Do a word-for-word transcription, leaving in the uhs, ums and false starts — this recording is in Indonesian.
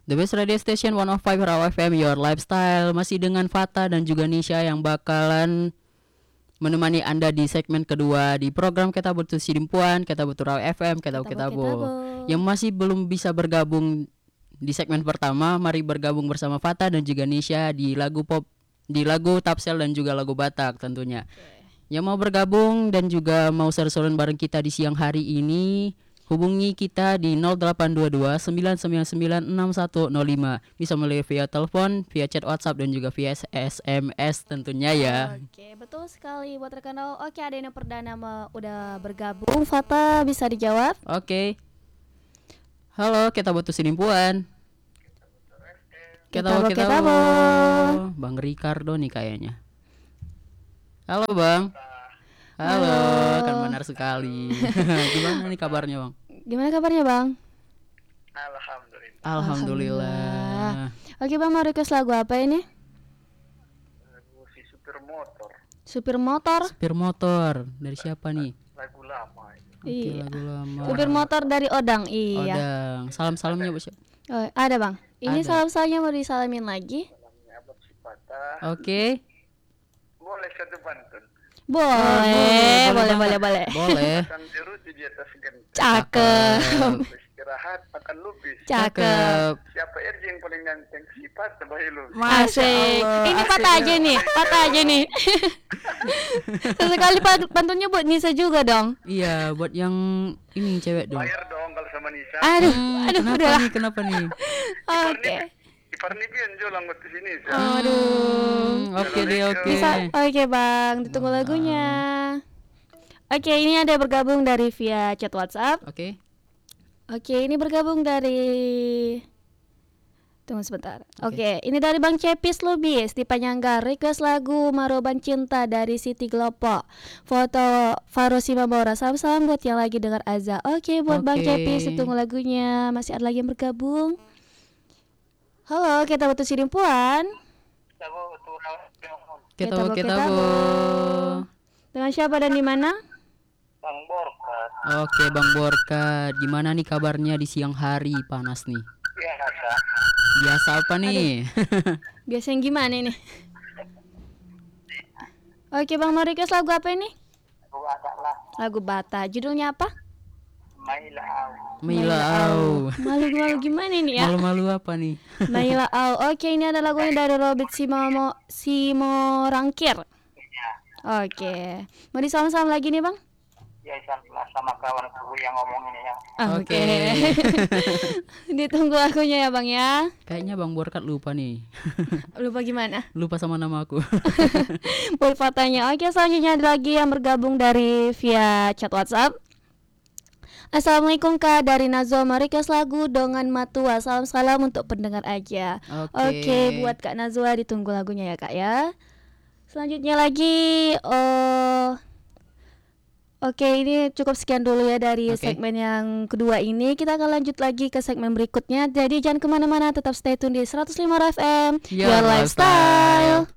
The Best Radio Station seratus lima Raw F M, Your Lifestyle. Masih dengan Fata dan juga Nisha yang bakalan menemani Anda di segmen kedua di program Kita Butuh Sidimpuan, Kita Butuh Raw F M, Kita Kita Bo. Yang masih belum bisa bergabung di segmen pertama, mari bergabung bersama Fata dan juga Nisha di lagu pop, di lagu Tapsel dan juga lagu Batak tentunya. Okay. Yang mau bergabung dan juga mau seru-seruan bareng kita di siang hari ini, hubungi kita di nol delapan dua dua sembilan sembilan sembilan enam satu nol lima. Bisa melalui via telepon, via chat WhatsApp dan juga via S M S tentunya ya. Oke, betul sekali buat rekan. Oke, ada yang perdana ma- udah bergabung. Fata bisa dijawab? Oke. Halo, kita butuh Sidimpuan. Kita Kita kita kita Bang Ricardo nih kayaknya. Halo Bang. Halo, Halo. kan benar sekali. Gimana nih kabarnya Bang? Gimana kabarnya Bang? Alhamdulillah. Alhamdulillah. Oke Bang, mau request lagu apa ini? Lagu si supir motor. Supir motor? Supir motor dari siapa nih? Lagu lama itu. Oke, Iya. lagu lama. Supir motor dari Odang. Iya. Odang. Salam-salamnya Bu. Oh, ada Bang. Ini Ada. salam-salamnya mau disalamin lagi? Salamnya Abang Sipata. Oke. Boleh satu pantun. Boleh, boleh, boleh, banget. boleh. Boleh. Makan jeruk di atas genteng. Cakep. Istirahat makan lupis. Cakep. Siapa Erji yang paling ganteng? Sipata bayi lu. Asik. Ini patah aja nih, patah aja nih. Sesekali pa- pantunnya buat Nisa juga dong. Iya, buat yang ini cewek dong. Bayar dong kalau sama Nisa. Aduh, Hmm, aduh, kenapa udah. nih? Kenapa nih? Oke. Iparni pian jualan buat di sini. Aduh. Hmm, oke deh, oke. Bisa, oke Bang, ditunggu lagunya. Oke, ini ada bergabung dari via chat WhatsApp. Oke. Oke, ini bergabung dari Tunggu sebentar. Oke, ini dari Bang Cepis Lubis di Panyangga. Request lagu Maroban Cinta dari Siti Glopo. Foto Farosi Mambora. Salam-salam buat yang lagi dengar Azza. Oke, buat Bang Oke. Cepis, ditunggu lagunya. Masih ada lagi yang bergabung. Halo, kita butuh Sidimpuan. Lagu turau. Kita Kita bu, bu, kita kita bu. bu. Dengan siapa dan di mana? Bang Borkat. Oke, Bang Borka, gimana nih kabarnya di siang hari panas nih? Biasa. Biasa apa nih? Biasa yang gimana ini? Oke, Bang, mau request lagu apa ini? Lagu ada lah. Lagu Bata. Judulnya apa? Maila Au. Mila Au. Malu-malu gimana ini ya? Malu-malu apa nih? Naila Au. Oke, ini ada lagunya dari Robert Simo Simo Rangkir. Iya. Oke. Mau disalam-salam lagi nih, Bang? Ya sama sama kawanku yang ngomong ini ya. Oke. Ditunggu lagunya ya, Bang ya. Kayaknya Bang Borkat lupa nih. Lupa gimana? Lupa sama nama aku. Boleh patahnya. Oke, selanjutnya ada lagi yang bergabung dari via chat WhatsApp. Assalamualaikum Kak, dari Nazwa request lagu Dongan Matua. Salam-salam untuk pendengar aja. Oke. Oke, buat Kak Nazwa ditunggu lagunya ya Kak ya. Selanjutnya lagi oh Oke, ini cukup sekian dulu ya dari Oke. segmen yang kedua ini. Kita akan lanjut lagi ke segmen berikutnya. Jadi jangan kemana-mana, tetap stay tune di seratus lima F M Your Your Lifestyle.